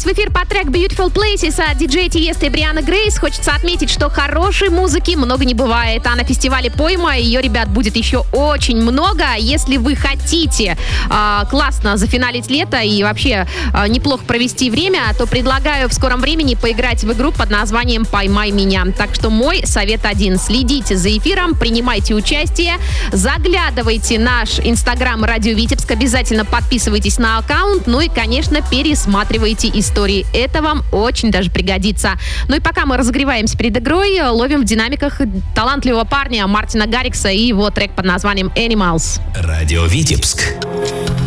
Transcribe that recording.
в эфир по трек Beautiful Places от DJ Tiesto и Брианы Грейс. Хочется отметить, что хорошей музыки много не бывает. А на фестивале Пойма ее, ребят, будет еще очень много. Если вы хотите классно зафиналить лето и вообще неплохо провести время, то предлагаю в скором времени поиграть в игру под названием «Поймай меня». Так что мой совет один. Следите за эфиром, принимайте участие, заглядывайте в наш инстаграм «Радио Витебск», обязательно подписывайтесь на аккаунт, ну и, конечно, пересматривайте истории. Это вам очень даже пригодится. Ну и пока мы разогреваемся перед игрой, ловим в динамиках талантливого парня Мартина Гаррикса и его трек под названием «Animals». Радио Витебск.